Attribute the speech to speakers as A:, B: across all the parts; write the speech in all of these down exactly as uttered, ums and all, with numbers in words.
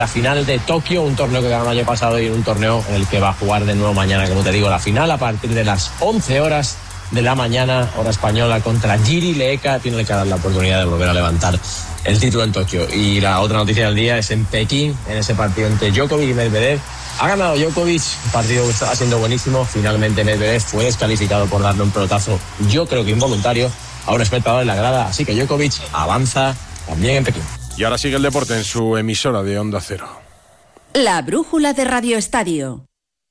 A: La final de Tokio, un torneo que ganó el año pasado y un torneo en el que va a jugar de nuevo mañana, como te digo, la final a partir de las once horas de la mañana, hora española, contra Jiri Leeka. Tiene que dar la oportunidad de volver a levantar el título en Tokio. Y la otra noticia del día es en Pekín, en ese partido entre Djokovic y Medvedev. Ha ganado Djokovic, un partido que está siendo buenísimo. Finalmente Medvedev fue descalificado por darle un pelotazo, yo creo que involuntario, a un espectador en la grada. Así que Djokovic avanza también en Pekín.
B: Y ahora sigue el deporte en su emisora de Onda Cero.
C: La brújula de Radio Estadio.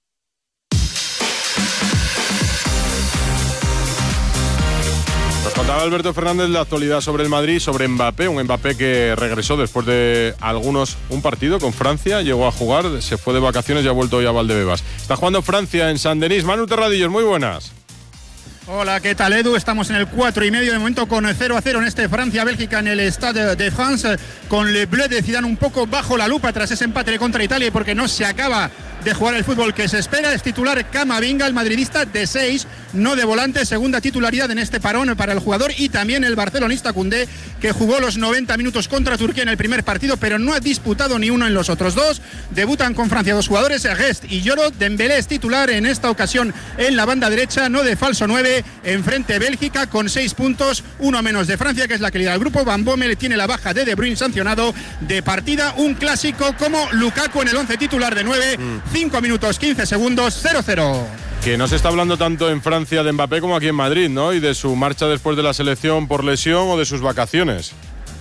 B: Nos contaba Alberto Fernández la actualidad sobre el Madrid, sobre Mbappé, un Mbappé que regresó después de algunos un partido con Francia, llegó a jugar, se fue de vacaciones y ha vuelto hoy a Valdebebas. Está jugando Francia en Saint-Denis. Manu Terradillos, muy buenas.
D: Hola, ¿qué tal, Edu? Estamos en el cuatro y medio de momento con cero a cero en este Francia-Bélgica en el Stade de France, con Le Bleu de Zidane un poco bajo la lupa tras ese empate contra Italia, porque no se acaba de jugar el fútbol que se espera. Es titular Camavinga, el madridista, de seis, no de volante, segunda titularidad en este parón para el jugador, y también el barcelonista Koundé, que jugó los noventa minutos contra Turquía en el primer partido, pero no ha disputado ni uno en los otros dos. Debutan con Francia dos jugadores, Guest y Lloro. Dembélé es titular en esta ocasión en la banda derecha, no de falso nueve. Enfrente Bélgica con seis puntos, uno menos de Francia, que es la que lidera el grupo. Van Bommel tiene la baja de De Bruyne sancionado de partida. Un clásico como Lukaku en el once titular de nueve, cinco minutos quince segundos, cero cero.
B: Que no se está hablando tanto en Francia de Mbappé como aquí en Madrid, ¿no? Y de su marcha después de la selección por lesión o de sus vacaciones.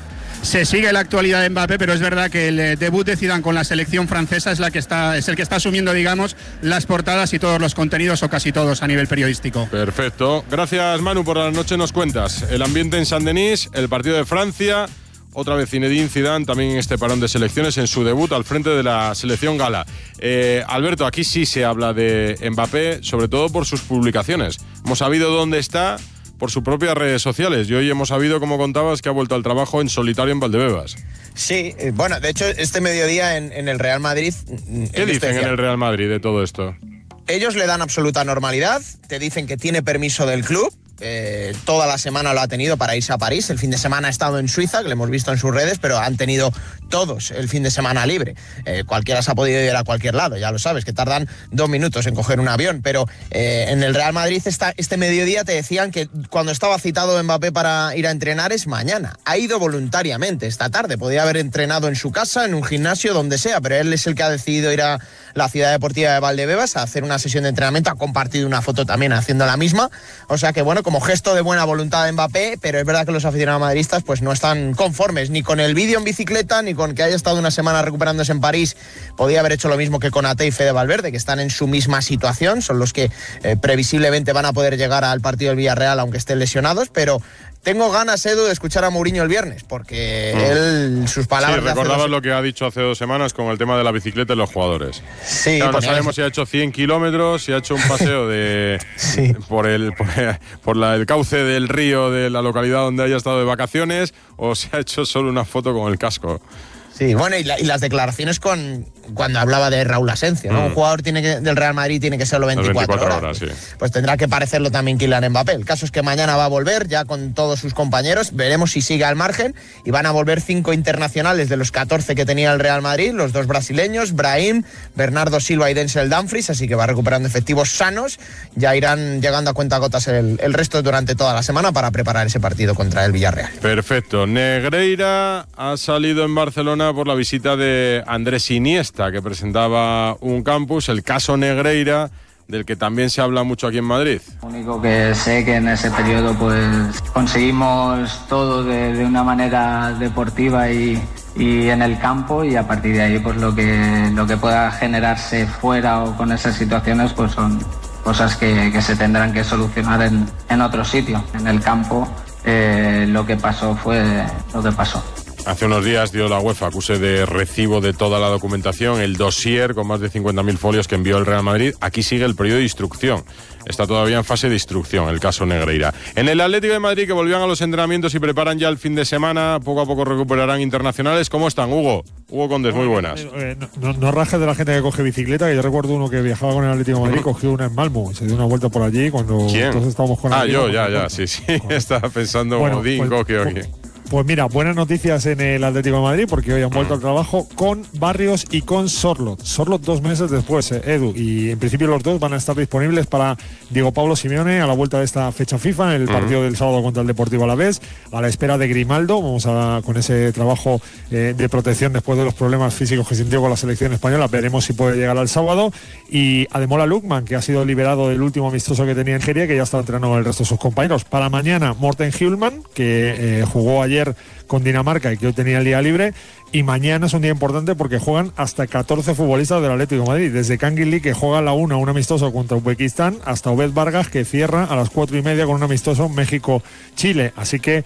D: Se sigue la actualidad de Mbappé, pero es verdad que el debut de Zidane con la selección francesa es la que está, es el que está asumiendo, digamos, las portadas y todos los contenidos, o casi todos, a nivel periodístico.
B: Perfecto. Gracias, Manu, por la noche nos cuentas el ambiente en Saint-Denis, el partido de Francia, otra vez Zinedine Zidane también en este parón de selecciones en su debut al frente de la selección gala. Eh, Alberto, aquí sí se habla de Mbappé, sobre todo por sus publicaciones. Hemos sabido dónde está por sus propias redes sociales, y hoy hemos sabido, como contabas, que ha vuelto al trabajo en solitario en Valdebebas.
E: Sí, bueno, de hecho este mediodía en, en el Real Madrid...
B: ¿Qué dicen en el Real Madrid de todo esto?
E: Ellos le dan absoluta normalidad, te dicen que tiene permiso del club, eh, toda la semana lo ha tenido para irse a París, el fin de semana ha estado en Suiza, que lo hemos visto en sus redes, pero han tenido todos el fin de semana libre. Eh, cualquiera se ha podido ir a cualquier lado, ya lo sabes, que tardan dos minutos en coger un avión, pero eh, en el Real Madrid esta, este mediodía te decían que cuando estaba citado Mbappé para ir a entrenar es mañana. Ha ido voluntariamente esta tarde, podía haber entrenado en su casa, en un gimnasio, donde sea, pero él es el que ha decidido ir a la ciudad deportiva de Valdebebas a hacer una sesión de entrenamiento, ha compartido una foto también haciendo la misma, o sea que bueno, como gesto de buena voluntad de Mbappé, pero es verdad que los aficionados madridistas pues no están conformes ni con el vídeo en bicicleta, ni con que haya estado una semana recuperándose en París. Podía haber hecho lo mismo que con Ate y Fede Valverde, que están en su misma situación, son los que eh, previsiblemente van a poder llegar al partido del Villarreal aunque estén lesionados, pero tengo ganas, Edu, de escuchar a Mourinho el viernes, porque mm. él, sus palabras...
B: Sí, recordabas
E: dos...
B: lo que ha dicho hace dos semanas con el tema de la bicicleta y los jugadores.
E: Sí,
B: claro, no sabemos si ha hecho cien kilómetros, si ha hecho un paseo de sí. por el por, por la, el cauce del río de la localidad donde haya estado de vacaciones, o si ha hecho solo una foto con el casco.
E: Sí, bueno, y, la, y las declaraciones con cuando hablaba de Raúl Asensio, ¿no? Mm. Un jugador tiene que, del Real Madrid tiene que serlo veinticuatro, veinticuatro horas. horas sí. Pues tendrá que parecerlo también Kylian Mbappé. El caso es que mañana va a volver ya con todos sus compañeros. Veremos si sigue al margen. Y van a volver cinco internacionales de los catorce que tenía el Real Madrid. Los dos brasileños, Brahim, Bernardo Silva y Denzel Dumfries. Así que va recuperando efectivos sanos. Ya irán llegando a cuentagotas el, el resto durante toda la semana para preparar ese partido contra el Villarreal.
B: Perfecto. Negreira ha salido en Barcelona por la visita de Andrés Iniesta, que presentaba un campus, el caso Negreira, del que también se habla mucho aquí en Madrid.
F: Lo único que sé que en ese periodo pues conseguimos todo de, de una manera deportiva y, y en el campo, y a partir de ahí pues lo que, lo que pueda generarse fuera o con esas situaciones pues son cosas que, que se tendrán que solucionar en, en otro sitio. En el campo eh, lo que pasó fue lo que pasó.
B: Hace unos días dio la UEFA acuse de recibo de toda la documentación, el dossier con más de cincuenta mil folios que envió el Real Madrid. Aquí sigue el periodo de instrucción. Está todavía en fase de instrucción el caso Negreira. En el Atlético de Madrid, que volvían a los entrenamientos y preparan ya el fin de semana, poco a poco recuperarán internacionales. ¿Cómo están, Hugo? Hugo Condes, muy buenas.
G: Eh, no, no, no rajes de la gente que coge bicicleta, que yo recuerdo uno que viajaba con el Atlético de Madrid, cogió una en Malmo, se dio una vuelta por allí cuando
B: ¿Quién?
G: Entonces estábamos con
B: Ah,
G: el
B: yo, ya, ya, sí, sí. Estaba pensando,
G: bueno,
B: Odín,
G: pues,
B: cogió aquí.
G: Pues mira, buenas noticias en el Atlético de Madrid porque hoy han vuelto al trabajo con Barrios y con Sorloth. Sorloth dos meses después, eh, Edu, y en principio los dos van a estar disponibles para Diego Pablo Simeone a la vuelta de esta fecha FIFA en el partido del sábado contra el Deportivo Alavés, a la espera de Grimaldo. Vamos a con ese trabajo eh, de protección después de los problemas físicos que sintió con la selección española. Veremos si puede llegar al sábado. Y Ademola Lookman, que ha sido liberado del último amistoso que tenía en Nigeria, que ya está entrenando con el resto de sus compañeros. Para mañana, Morten Hjulman, que eh, jugó ayer con Dinamarca y que hoy tenía el día libre, y mañana es un día importante porque juegan hasta catorce futbolistas del Atlético de Madrid, desde Canguilí, que juega a la una un amistoso contra Uzbekistán, hasta Obed Vargas, que cierra a las cuatro y media con un amistoso México-Chile. Así que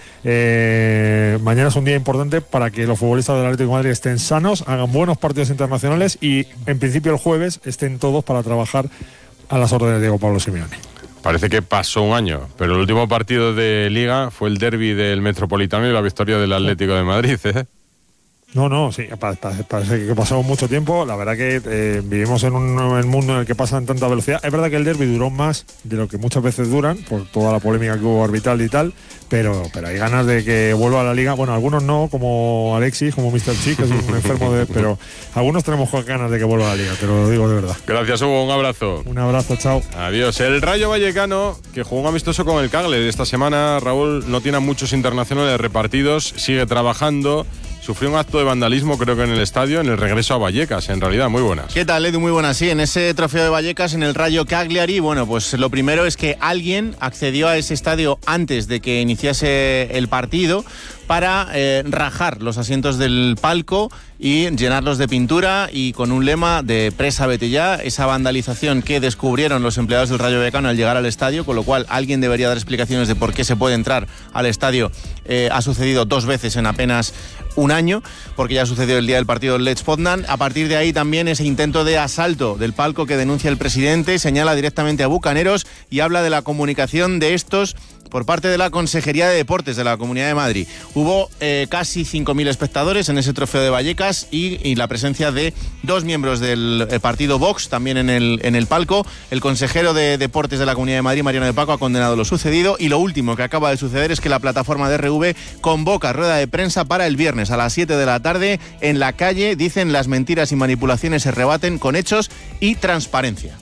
G: eh, mañana es un día importante para que los futbolistas del Atlético de Madrid estén sanos, hagan buenos partidos internacionales y en principio el jueves estén todos para trabajar a las órdenes de Diego Pablo Simeone.
B: Parece que pasó un año, pero el último partido de Liga fue el derbi del Metropolitano y la victoria del Atlético de Madrid, ¿eh?
G: No, no, sí, parece que pasó mucho tiempo. La verdad que eh, vivimos en un, en un mundo en el que pasan tanta velocidad. Es verdad que el derbi duró más de lo que muchas veces duran, por toda la polémica que hubo arbitral y tal, pero, pero hay ganas de que vuelva a la Liga. Bueno, algunos no, como Alexis, como mister Chi, que es un enfermo de... Pero algunos tenemos ganas de que vuelva a la Liga, te lo digo de verdad.
B: Gracias, Hugo, un abrazo.
G: Un abrazo, chao.
B: Adiós. El Rayo Vallecano, que jugó un amistoso con el Cagle esta semana, Raúl, no tiene muchos internacionales repartidos, sigue trabajando. Sufrió un acto de vandalismo, creo que en el estadio, en el regreso a Vallecas, en realidad, muy buenas.
H: ¿Qué tal, Edu? Muy buenas, sí, en ese trofeo de Vallecas, en el Rayo Cagliari, bueno, pues lo primero es que alguien accedió a ese estadio antes de que iniciase el partido para eh, rajar los asientos del palco y llenarlos de pintura y con un lema de presa vete ya, esa vandalización que descubrieron los empleados del Rayo Vallecano al llegar al estadio, con lo cual alguien debería dar explicaciones de por qué se puede entrar al estadio. Eh, ha sucedido dos veces en apenas un año, porque ya sucedió el día del partido del Lech Poznan. A partir de ahí también ese intento de asalto del palco que denuncia el presidente, señala directamente a Bucaneros y habla de la comunicación de estos por parte de la Consejería de Deportes de la Comunidad de Madrid. Hubo eh, casi cinco mil espectadores en ese trofeo de Vallecas y, y la presencia de dos miembros del partido Vox también en el, en el palco. El consejero de Deportes de la Comunidad de Madrid, Mariano de Paco, ha condenado lo sucedido y lo último que acaba de suceder es que la plataforma de R V convoca rueda de prensa para el viernes a las siete de la tarde en la calle. Dicen las mentiras y manipulaciones se rebaten con hechos y transparencia.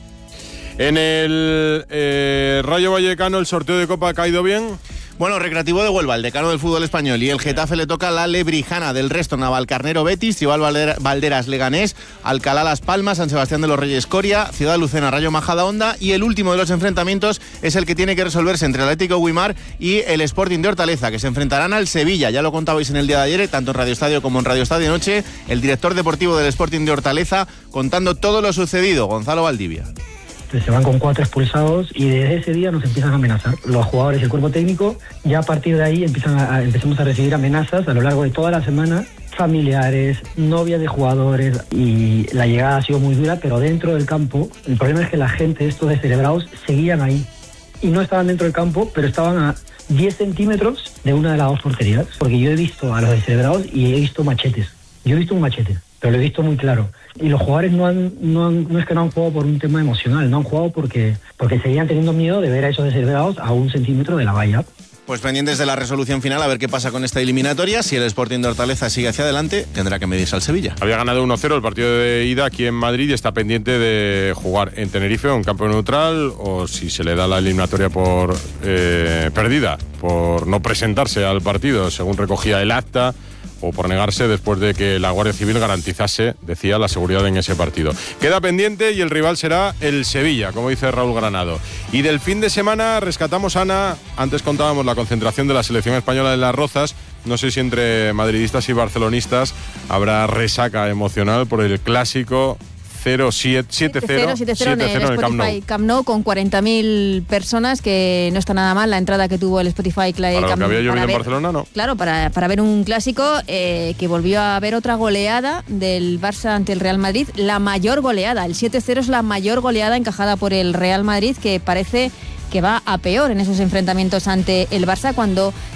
B: En el eh, Rayo Vallecano, ¿el sorteo de Copa ha caído bien?
H: Bueno, Recreativo de Huelva, el decano del fútbol español, y el Getafe le toca la Lebrijana. Del resto, Navalcarnero Betis, Tribal Valderas Leganés, Alcalá Las Palmas, San Sebastián de los Reyes Coria, Ciudad Lucena Rayo Majadahonda, y el último de los enfrentamientos es el que tiene que resolverse entre el Atlético Guimar y el Sporting de Hortaleza, que se enfrentarán al Sevilla. Ya lo contabais en el día de ayer, tanto en Radio Estadio como en Radio Estadio Noche, el director deportivo del Sporting de Hortaleza contando todo lo sucedido, Gonzalo Valdivia.
I: Se van con cuatro expulsados y desde ese día nos empiezan a amenazar. Los jugadores y el cuerpo técnico, ya a partir de ahí empiezan a, a, empezamos a recibir amenazas a lo largo de toda la semana, familiares, novias de jugadores, y la llegada ha sido muy dura, pero dentro del campo, el problema es que la gente, estos descerebrados, seguían ahí. Y no estaban dentro del campo, pero estaban a diez centímetros de una de las dos porterías, porque yo he visto a los descerebrados y he visto machetes. Yo he visto un machete, pero lo he visto muy claro. Y los jugadores no han, no han, no es que no han jugado por un tema emocional, no han jugado porque, porque seguían teniendo miedo de ver a esos descerebrados a un centímetro de la valla.
H: Pues pendientes de la resolución final, a ver qué pasa con esta eliminatoria. Si el Sporting de Hortaleza sigue hacia adelante, tendrá que medirse al Sevilla.
B: Había ganado uno cero el partido de ida aquí en Madrid y está pendiente de jugar en Tenerife o en campo neutral, o si se le da la eliminatoria por eh, perdida, por no presentarse al partido, según recogía el acta, o por negarse después de que la Guardia Civil garantizase, decía, la seguridad en ese partido. Queda pendiente y el rival será el Sevilla, como dice Raúl Granado. Y del fin de semana rescatamos, Ana, antes contábamos la concentración de la selección española en Las Rozas. No sé si entre madridistas y barcelonistas habrá resaca emocional por el clásico cero siete siete cero
J: en el Camp Nou. Camp Nou con cuarenta mil personas, que no está nada mal la entrada que tuvo el Spotify Clay.
B: Para lo que había llovido en
J: ver,
B: Barcelona, no.
J: Claro, para, para ver un clásico eh, que volvió a haber otra goleada del Barça ante el Real Madrid, la mayor goleada. El siete cero es la mayor goleada encajada por el Real Madrid, que parece que va a peor en esos enfrentamientos ante el Barça, cuando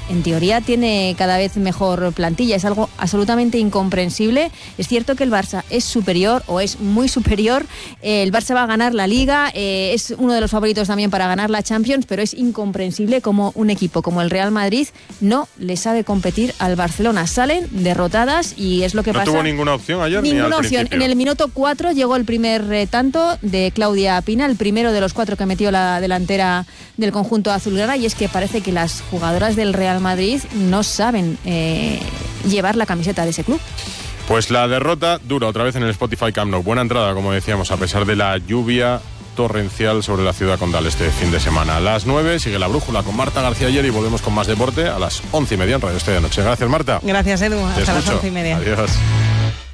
J: en teoría tiene cada vez mejor plantilla. Es algo absolutamente incomprensible. Es cierto que el Barça es superior o es muy superior. Eh, el Barça va a ganar la Liga, eh, es uno de los favoritos también para ganar la Champions, pero es incomprensible como un equipo como el Real Madrid no le sabe competir al Barcelona. Salen derrotadas y es lo que
B: no
J: pasa.
B: ¿No tuvo ninguna opción ayer?
J: Ninguna
B: ni al
J: opción.
B: principio.
J: En el minuto cuatro llegó el primer eh, tanto de Claudia Pina, el primero de los cuatro que metió la delantera del conjunto azulgrana, y es que parece que las jugadoras del Real Madrid no saben eh, llevar la camiseta de ese club.
B: Pues la derrota dura otra vez en el Spotify Camp Nou. Buena entrada, como decíamos, a pesar de la lluvia torrencial sobre la ciudad condal este fin de semana. A las nueve sigue La Brújula con Marta García Ayer y volvemos con más deporte a las once y media en Radio Estadio de Noche. Gracias, Marta.
K: Gracias, Edu.
B: Te
K: Hasta
B: escucho.
K: las once y media.
B: Adiós.